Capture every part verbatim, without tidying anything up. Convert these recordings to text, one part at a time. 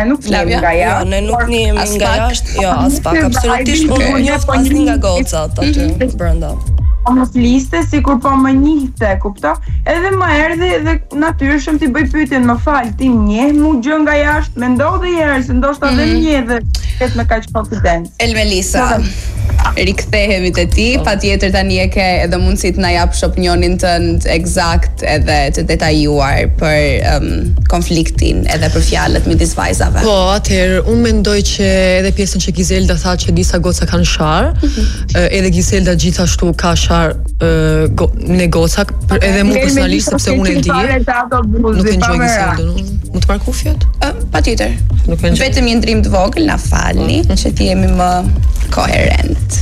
ne nuk flemi nga jashtë. Jo, ne nuk njemi nga jashtë, jo, as pak, absolutisht, unë nuk njoh asnjë nga gocat aty brenda. Mos liste sikur po më njihte, kupto? Edhe më erdhi dhe natyrshëm ti bëj pyetjen, më fal, ti njeh mu gjë nga jashtë, mendo dhe herë se ndoshta edhe njeh dhe ket me kaq konfidencë. Elmelisa, rikthehemi te ti, patjetër tani e ke edhe mundësi të na japësh opinionin tënd eksakt edhe të detajuar për um, konfliktin edhe për fjalët midis vajzave. Po, atëherë unë mendoj që edhe pjesën që Gizelda tha që disa goca kanë shar, mm-hmm. edhe Gizelda gjithashtu ka shar uh, go, në goca, okay. Edhe mu personalisht sepse unë e di. Nuk e ngjoj Gizeldën. Mund të marr kufjet? Uh, Patjetër. Vetëm një ndrim të vogël, na falni, mm-hmm. që ti jemi më koherent.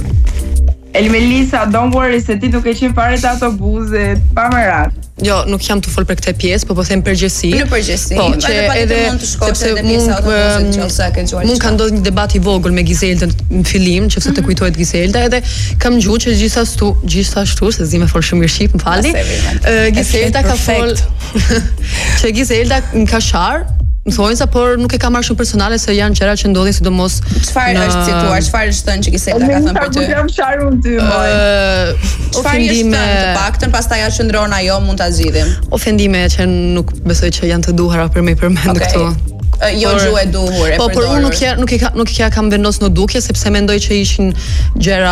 Elmelisa, don't worry se ti nuk e qenë fare të autobusit, pa më rat. Jo, nuk jam të fol për këtë pjesë, po po them përgjithësi. Në përgjithësi, po, që edhe sepse mund mund ka ndodhur një debat i vogël me Gizeldën në fillim, nëse mm-hmm. të kujtohet Gizelda, edhe kam gjuar që gjithashtu, gjithashtu se zi më fol shumë mirë shqip, më falni. Uh, Gizelda ka fol që Gizelda në ka shar më thonë sa por nuk e ka marrë shumë personale se janë gjëra që ndodhin sidomos. Çfarë është cituar? Çfarë është thënë që Gizelda ka thënë për ty? Unë jam sharun ty. Ofendime të paktën, pastaj ja qëndron ajo, mund ta zgjidhim. Ofendime që nuk besoj që janë të duhura për me përmend okay. këto. Jo gjuhë e duhur e po, përdorur. Po, por unë nuk ja nuk e ka nuk ja kam vendos në dukje sepse mendoj që ishin gjëra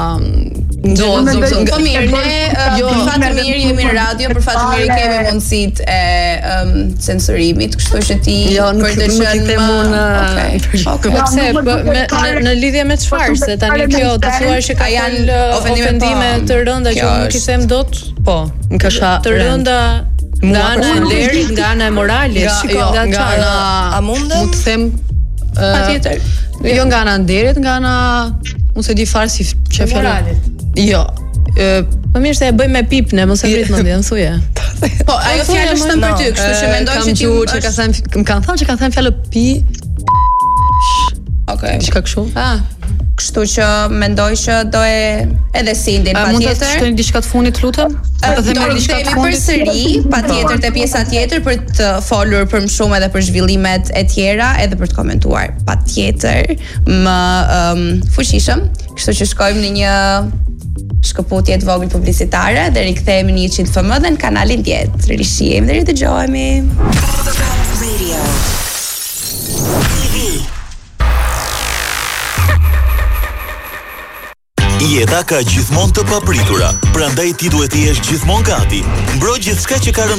ndodhur. Po mirë, ne jo për fat të mirë jemi në radio, për fat të mirë kemi mundësitë e um, censurimit, kështu që ti jo, nuk, për të qenë nuk i them unë. Okej. Pse në lidhje me çfarë? Se tani kjo të thuar që ka janë ofendime të rënda që unë nuk i them dot. Po, më ka sha të rënda nga ana e lerit, nga ana e moralit, shiko, nga nga ana a mundem? Mund të them patjetër. Jo nga ana e nderit, nga ana unë se di fare si që moralit. Jo. Më mirë se e bëj me pipne, mos e prit mendjen, thuje. Po, ajo fjalë është thënë për ty, kështu që mendoj që ti që ka thënë, më kanë thënë që kanë thënë fjalë pi. Okej. Diçka kështu? Ah. Kështu që mendoj që do e edhe Sindin patjetër. Mund të shtoni diçka të fundit, lutem? Do të them diçka të fundit përsëri, patjetër te pjesa tjetër për të folur për më shumë edhe për zhvillimet e tjera, edhe për të komentuar patjetër më um, fuqishëm. Kështu që shkojmë në një shkëputje të vogël publicitare dhe rikthehemi në një F M dhe në kanalin tjetër. Rishihem dhe ridëgjohemi. Jeta ka gjithmonë të papritura, prandaj ti duhet të jesh gjithmonë gati. Mbro gjithçka që ka